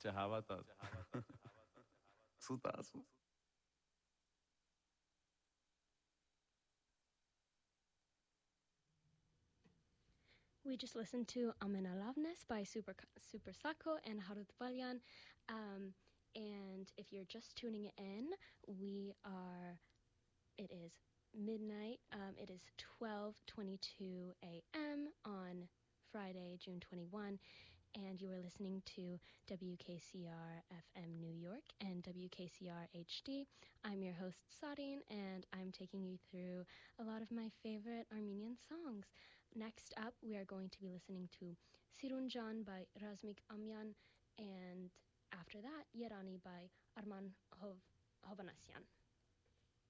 Cehawatat. Sutasu. We just listened to Amena Lavnes by Super Sako and Harut Valyan. And if you're just tuning in, it is midnight. It is 12:22 a.m. on Friday, June 21. And you are listening to WKCR FM New York and WKCR HD. I'm your host, Sadin, and I'm taking you through a lot of my favorite Armenian songs. Next up, we are going to be listening to Sirunjan by Razmik Amyan, and after that, Yerani by Arman Hovanasyan.